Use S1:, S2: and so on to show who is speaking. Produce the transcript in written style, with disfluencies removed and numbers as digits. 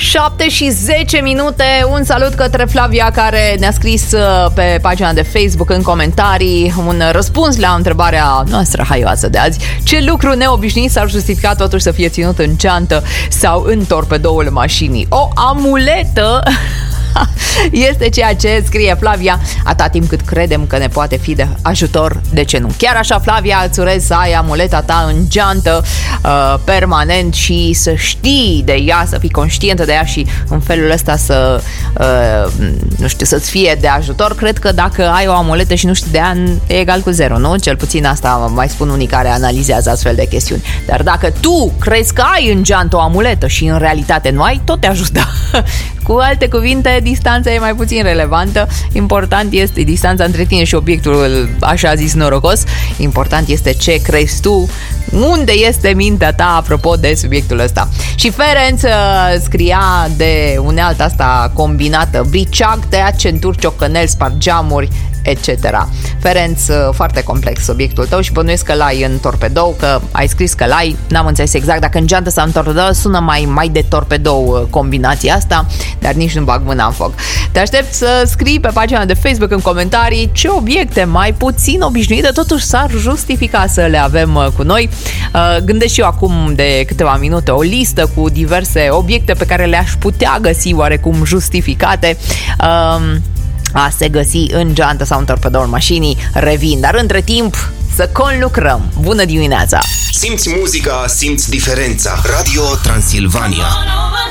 S1: 7:10. Un salut către Flavia, care ne-a scris pe pagina de Facebook în comentarii un răspuns la întrebarea noastră haioasă de azi. Ce lucru neobișnuit s-ar justifica totuși să fie ținut în geantă sau în torpedoul mașinii? O amuletă este ceea ce scrie Flavia. Atâta timp cât credem că ne poate fi de ajutor, de ce nu? Chiar așa, Flavia, îți urez să ai amuleta ta în geantă permanent și să știi de ea, să fii conștientă de ea și în felul ăsta să nu știu, să-ți fie de ajutor. Cred că dacă ai o amuletă și nu știi de ea, e egal cu zero, nu? Cel puțin asta mai spun unii care analizează astfel de chestiuni. Dar dacă tu crezi că ai în geantă o amuletă și în realitate nu ai, tot te ajută. Cu alte cuvinte, distanța e mai puțin relevantă. Important este distanța între tine și obiectul așa zis norocos. Important este ce crezi tu, unde este mintea ta apropo de subiectul ăsta. Și Ferenc scria de unealta asta combinată: briceag, tăiat centuri, ciocăneli, spart geamuri, etc. Ferenc, foarte complex subiectul tău și bănuiesc că l-ai în torpedou, că ai scris că l-ai. N-am înțeles exact dacă în geantă sau în torpedou. Sună mai de torpedou combinația asta, dar nici nu bag mâna în foc. Te aștept să scrii pe pagina de Facebook în comentarii ce obiecte mai puțin obișnuite totuși s-ar justifica să le avem cu noi. Gândesc și eu acum de câteva minute o listă cu diverse obiecte pe care le-aș putea găsi oarecum justificate a se găsi în geantă sau în torpedoul mașinii. Revin, dar între timp să conlucrăm. Bună dimineața!
S2: Simți muzica, simți diferența. Radio Transilvania.